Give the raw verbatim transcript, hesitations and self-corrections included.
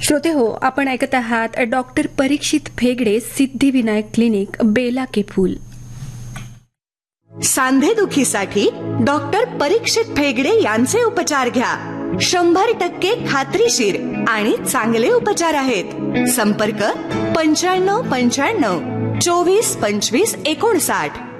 श्रोते हो, आपण ऐकत आहात डॉक्टर परीक्षित फेगडे, सिद्धिविनायक क्लिनिक, बेला के फूल. सांधेदुखीसाठी डॉक्टर परीक्षित फेगडे यांचे उपचार घ्या. शंभर टक्के खात्रीशीर आणि चांगले उपचार आहेत. संपर्क पंच्याण्णव पंच्याण्णव चोवीस पंचवीस एकोणसाठ.